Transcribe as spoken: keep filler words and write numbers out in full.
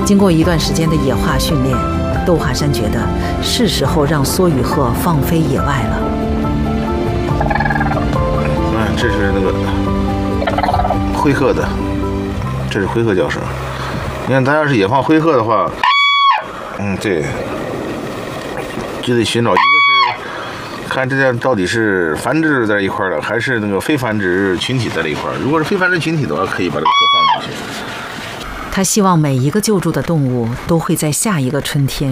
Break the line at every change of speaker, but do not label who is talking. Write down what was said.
经过一段时间的野化训练，窦华山觉得是时候让梭羽鹤放飞野外了。
哎，这是那个灰鹤的，这是灰鹤叫声。你看，咱要是野放灰鹤的话，嗯，对，就得寻找一个是看这样到底是繁殖在一块了，还是那个非繁殖群体在一块。如果是非繁殖群体的话，可以把这个鹤放进去。
他希望每一个救助的动物都会在下一个春天